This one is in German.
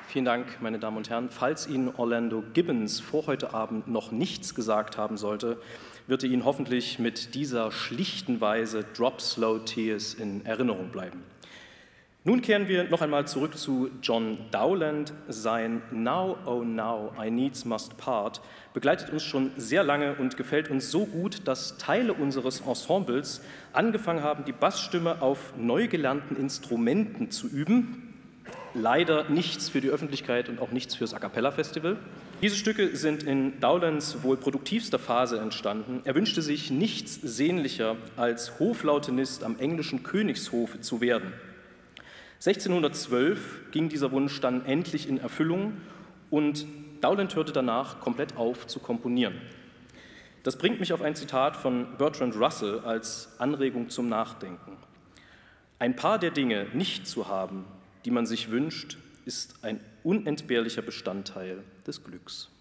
Vielen Dank, meine Damen und Herren. Falls Ihnen Orlando Gibbons vor heute Abend noch nichts gesagt haben sollte, wird er Ihnen hoffentlich mit dieser schlichten Weise Drop Slow Tears in Erinnerung bleiben. Nun kehren wir noch einmal zurück zu John Dowland. Sein Now, oh now, I needs must part begleitet uns schon sehr lange und gefällt uns so gut, dass Teile unseres Ensembles angefangen haben, die Bassstimme auf neu gelernten Instrumenten zu üben. Leider nichts für die Öffentlichkeit und auch nichts fürs A Cappella Festival. Diese Stücke sind in Dowlands wohl produktivster Phase entstanden. Er wünschte sich nichts sehnlicher, als Hoflautenist am englischen Königshofe zu werden. 1612 ging dieser Wunsch dann endlich in Erfüllung und Dowland hörte danach komplett auf zu komponieren. Das bringt mich auf ein Zitat von Bertrand Russell als Anregung zum Nachdenken. Ein paar der Dinge nicht zu haben, die man sich wünscht, ist ein unentbehrlicher Bestandteil des Glücks.